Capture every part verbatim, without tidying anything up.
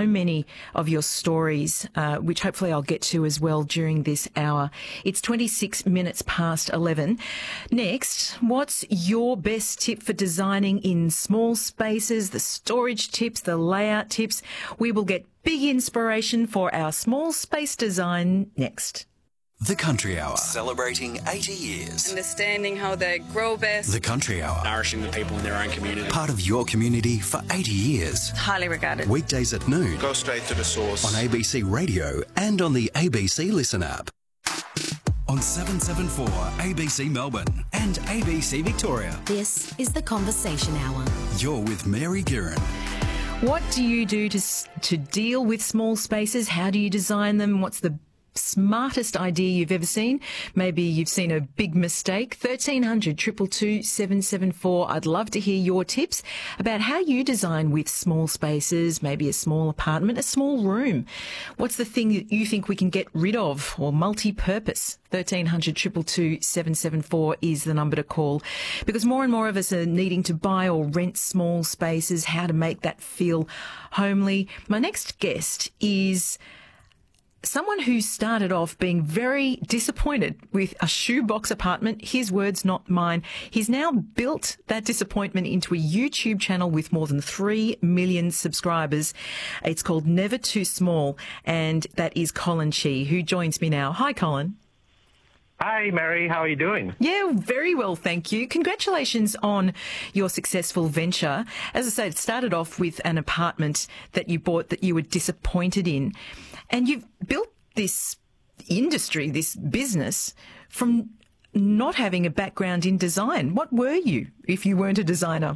so many of your stories, uh, which hopefully I'll get to as well during this hour. It's twenty-six minutes past eleven. Next, what's your best tip for designing in small spaces, the storage tips, the layout tips? We will get big inspiration for our small space design next. The Country Hour, celebrating eighty years. Understanding how they grow best. The Country Hour, nourishing the people in their own community. Part of your community for eighty years. Highly regarded. Weekdays at noon. Go straight to the source. On A B C Radio and on the A B C Listen app. On seven seven four A B C Melbourne and A B C Victoria. This is The Conversation Hour. You're with Mary Guerin. What do you do to to deal with small spaces? How do you design them? What's the smartest idea you've ever seen? Maybe you've seen a big mistake. thirteen hundred, two two two, seven seven four. I'd love to hear your tips about how you design with small spaces, maybe a small apartment, a small room. What's the thing that you think we can get rid of or multi-purpose? thirteen hundred, two two two, seven seven four is the number to call, because more and more of us are needing to buy or rent small spaces, how to make that feel homely. My next guest is someone who started off being very disappointed with a shoebox apartment. His words, not mine. He's now built that disappointment into a YouTube channel with more than three million subscribers. It's called Never Too Small, and that is Colin Chee, who joins me now. Hi, Colin. Hi, Mary. How are you doing? Yeah, very well, thank you. Congratulations on your successful venture. As I said, it started off with an apartment that you bought that you were disappointed in. And you've built this industry, this business, from not having a background in design. What were you if you weren't a designer?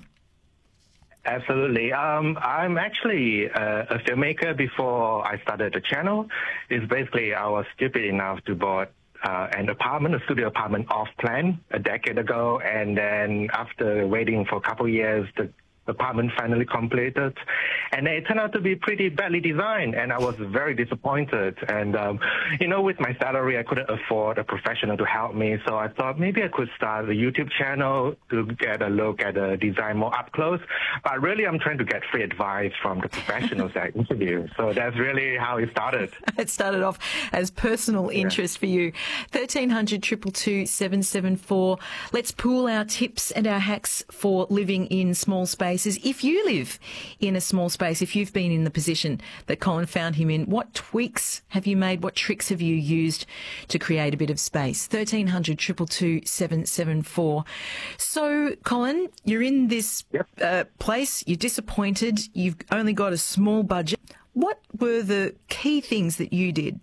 Absolutely. Um, I'm actually uh, a filmmaker before I started the channel. It's basically I was stupid enough to buy uh, an apartment, a studio apartment off plan a decade ago. And then after waiting for a couple of years, the apartment finally completed, and it turned out to be pretty badly designed, and I was very disappointed. And um, you know, with my salary, I couldn't afford a professional to help me, so I thought maybe I could start a YouTube channel to get a look at the design more up close. But really, I'm trying to get free advice from the professionals I interview. So that's really how it started. It started off as personal interest yeah. for you. thirteen hundred, two two two, seven seven four. Let's pool our tips and our hacks for living in small spaces. If you live in a small space, if you've been in the position that Colin found him in, what tweaks have you made? What tricks have you used to create a bit of space? thirteen hundred, two two two, seven seven four. So, Colin, you're in this yep. uh, place, you're disappointed, you've only got a small budget. What were the key things that you did?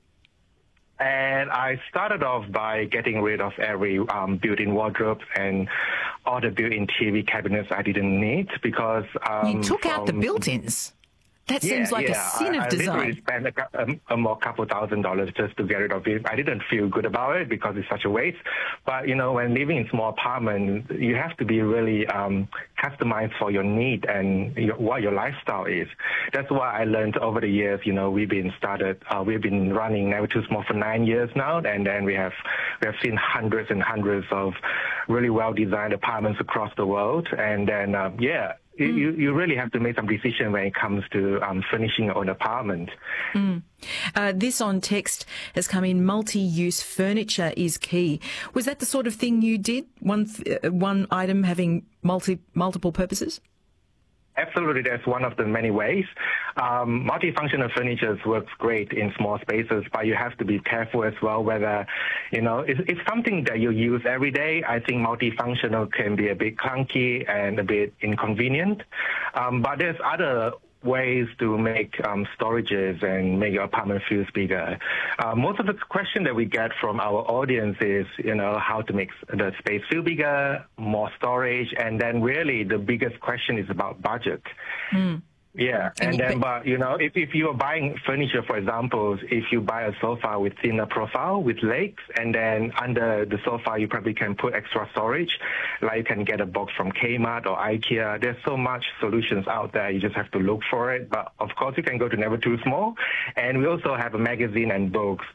And I started off by getting rid of every um, built-in wardrobe and all the built-in T V cabinets I didn't need, because um, you took from, out the built-ins. That yeah, seems like yeah. a sin I, of design. I literally spent a, a, a more couple thousand dollars just to get rid of it. I didn't feel good about it because it's such a waste. But, you know, when living in small apartment, you have to be really um, customized for your need and your, what your lifestyle is. That's why I learned over the years. You know, we've been started, uh, we've been running Never Too Small for nine years now, and then we have we have seen hundreds and hundreds of really well-designed apartments across the world. And then, uh, yeah. Mm. You, you really have to make some decision when it comes to um, furnishing your own apartment. Mm. Uh, this on text has come in, multi-use furniture is key. Was that the sort of thing you did, one uh, one item having multi multiple purposes? Absolutely, that's one of the many ways. Um, multifunctional furniture works great in small spaces, but you have to be careful as well whether, you know, if it's something that you use every day. I think multifunctional can be a bit clunky and a bit inconvenient. Um, but there's other ways to make um, storages and make your apartment feel bigger. Uh, most of the question that we get from our audience is, you know, how to make the space feel bigger, more storage, and then really the biggest question is about budget. Mm. Yeah, and then, but, you know, if, if you are buying furniture, for example, if you buy a sofa with thinner profile, with legs, and then under the sofa you probably can put extra storage, like you can get a box from Kmart or IKEA. There's so much solutions out there, you just have to look for it. But, of course, you can go to Never Too Small. And we also have a magazine and books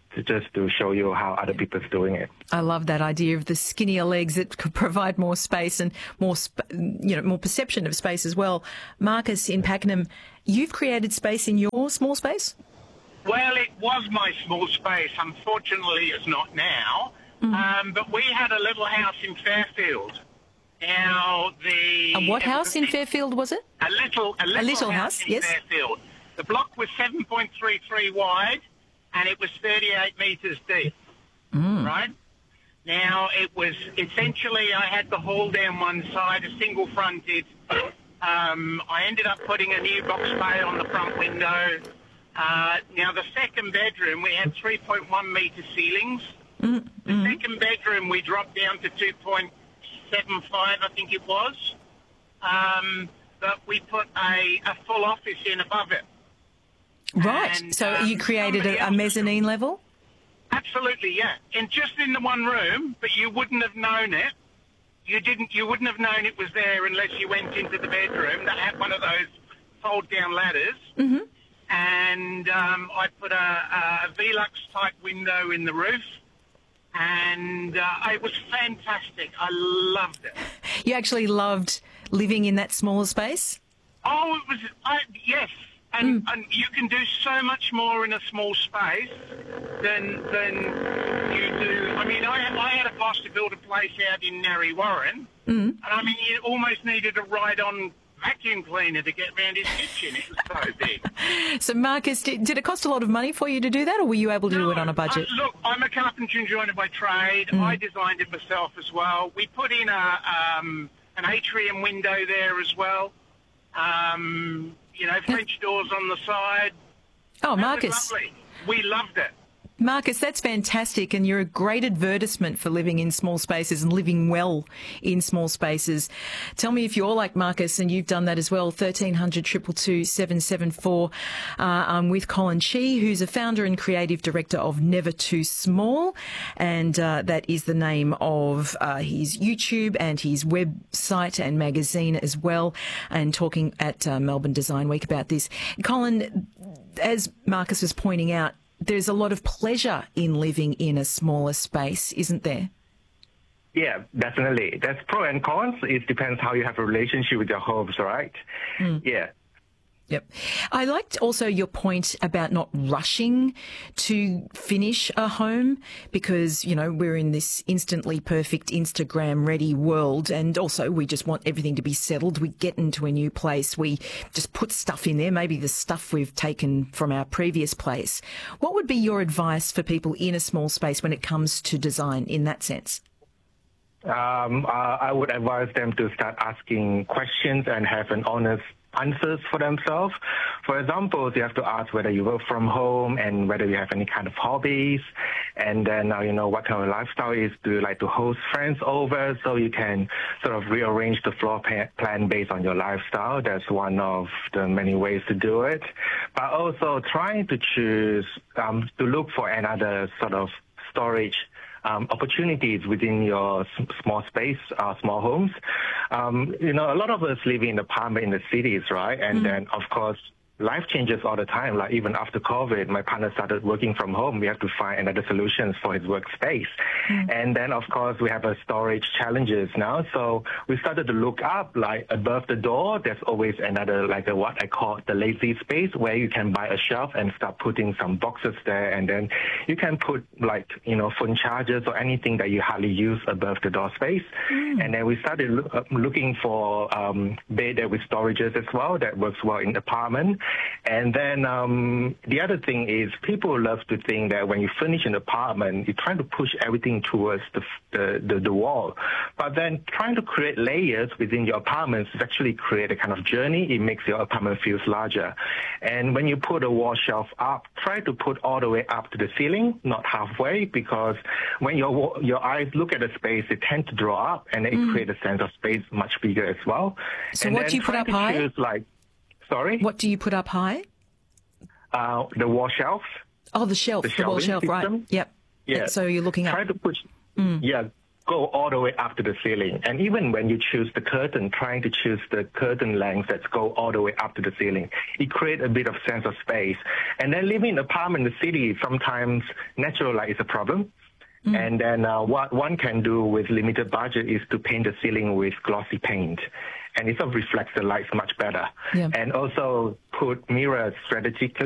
just to show you how other people's doing it. I love that idea of the skinnier legs that could provide more space and more, sp- you know, more perception of space as well. Marcus in Pakenham, you've created space in your small space? Well, it was my small space. Unfortunately, it's not now. Mm. Um, but we had a little house in Fairfield. Now, the... A what house in Fairfield was it? A little, a little, a little house, house in yes. Fairfield. The block was seven point three three wide, and it was thirty-eight metres deep, mm. right? Now, it was essentially, I had the hall down one side, a single fronted. Um, I ended up putting a new box bay on the front window. Uh, now, the second bedroom, we had three point one metre ceilings. Mm. The mm. second bedroom, we dropped down to two point seven five, I think it was. Um, but we put a, a full office in above it. Right. And, so um, you created a, a mezzanine level? Absolutely, yeah. And just in the one room, but you wouldn't have known it. You didn't. You wouldn't have known it was there unless you went into the bedroom that had one of those fold-down ladders. Mm-hmm. And um, I put a, a Velux type window in the roof. And uh, it was fantastic. I loved it. You actually loved living in that smaller space? Oh, it was, I, yes. And, Mm. and you can do so much more in a small space than than you do. I mean, I, I had a boss to build a place out in Narre Warren, Mm. and I mean, you almost needed a ride-on vacuum cleaner to get around his kitchen. It was so big. So, Marcus, did, did it cost a lot of money for you to do that, or were you able to no, do it on a budget? I, look, I'm a carpenter and joiner by trade. Mm. I designed it myself as well. We put in a um, an atrium window there as well. Um, you know, French doors on the side. Oh, That Marcus. was lovely. We loved it. Marcus, that's fantastic, and you're a great advertisement for living in small spaces and living well in small spaces. Tell me if you're like Marcus and you've done that as well. thirteen hundred, two two two, seven seven four. Uh, I'm with Colin Chee, who's a founder and creative director of Never Too Small, and uh, that is the name of uh, his YouTube and his website and magazine as well, and talking at uh, Melbourne Design Week about this. Colin, as Marcus was pointing out, there's a lot of pleasure in living in a smaller space, isn't there? Yeah, definitely. There's pros and cons. It depends how you have a relationship with your homes, right? Mm. Yeah. Yep. I liked also your point about not rushing to finish a home because, you know, we're in this instantly perfect Instagram ready world, and also we just want everything to be settled. We get into a new place. We just put stuff in there, maybe the stuff we've taken from our previous place. What would be your advice for people in a small space when it comes to design in that sense? Um, uh, I would advise them to start asking questions and have an honest answers for themselves. For example, you have to ask whether you work from home and whether you have any kind of hobbies, and then uh, you know what kind of lifestyle is. Do you like to host friends over? So you can sort of rearrange the floor plan based on your lifestyle. That's one of the many ways to do it. But also trying to choose um, to look for another sort of storage Um, opportunities within your s- small space, uh, small homes. Um, you know, a lot of us live in apartment in the cities, right? And mm. then, of course, life changes all the time. Like even after COVID, my partner started working from home. We have to find another solutions for his workspace. Mm. And then, of course, we have a storage challenges now. So we started to look up, like above the door, there's always another, like a, what I call the lazy space, where you can buy a shelf and start putting some boxes there. And then you can put like, you know, phone chargers or anything that you hardly use above the door space. Mm. And then we started lo- uh, looking for um, bed with storages as well that works well in the apartment. And then um, the other thing is people love to think that when you furnish an apartment, you're trying to push everything towards the, the, the, the wall. But then trying to create layers within your apartments is actually create a kind of journey. It makes your apartment feels larger. And when you put a wall shelf up, try to put all the way up to the ceiling, not halfway, because when your your eyes look at the space, they tend to draw up, and it mm. creates a sense of space much bigger as well. So and what do you put up high? Choose, like, Sorry? What do you put up high? Uh, the wall shelf. Oh, the shelf, the, the wall shelf, system. right. Yep. Yeah. So you're looking up. Try to push, mm. yeah, go all the way up to the ceiling. And even when you choose the curtain, trying to choose the curtain length that go all the way up to the ceiling, it creates a bit of sense of space. And then living in an apartment in the city, sometimes natural light is a problem. Mm. And then uh, what one can do with limited budget is to paint the ceiling with glossy paint. And it sort of reflects the lights much better. Yeah. And also put mirrors strategically